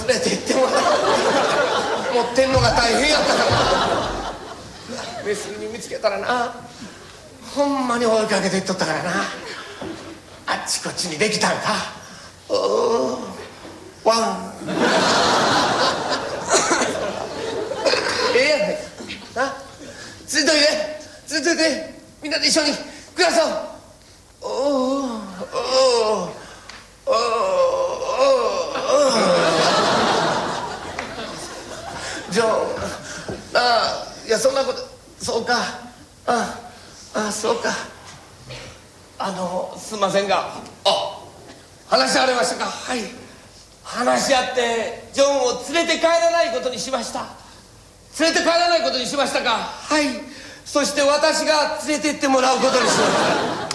連れて行ってもらう持ってんのが大変やったからメスに見つけたらな、ほんまに追いかけていっとったからな。あっちこっちにできたんか。おおワンええやないかな。ついといでついといて、みんなで一緒に暮らそう。おおおおおおジョンなあ、いやそんなこと、そうか、そうか、すんませんが、話し合われましたか。はい、話し合ってジョンを連れて帰らないことにしました。連れて帰らないことにしましたか。はい、そして私が連れて行ってもらうことにしました。